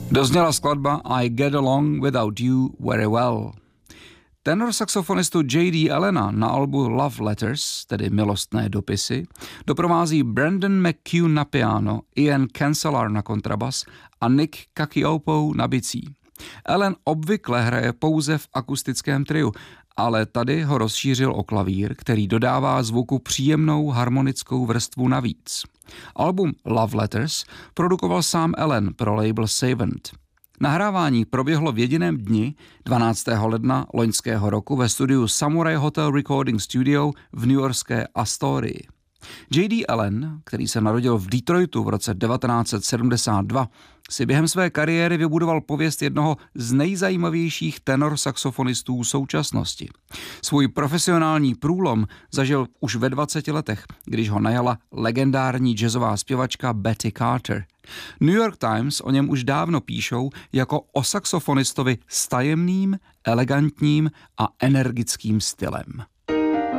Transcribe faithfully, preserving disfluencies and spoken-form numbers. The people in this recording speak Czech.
Dozněla skladba I Get Along Without You Very Well. Tenor saxofonistu J D Allena na albu Love Letters, tedy Milostné dopisy, doprovází Brandon McCue na piano, Ian Cancellar na kontrabas a Nick Cacioppo na bicí. Allen obvykle hraje pouze v akustickém triu, ale tady ho rozšířil o klavír, který dodává zvuku příjemnou harmonickou vrstvu navíc. Album Love Letters produkoval sám Allen pro label Savant. Nahrávání proběhlo v jediném dni dvanáctého ledna loňského roku ve studiu Samurai Hotel Recording Studio v newyorské Astorii. J D Allen, který se narodil v Detroitu v roce devatenáct set sedmdesát dva, si během své kariéry vybudoval pověst jednoho z nejzajímavějších tenor saxofonistů současnosti. Svůj profesionální průlom zažil už ve dvaceti letech, když ho najala legendární jazzová zpěvačka Betty Carter. New York Times o něm už dávno píšou jako o saxofonistovi s tajemným, elegantním a energickým stylem.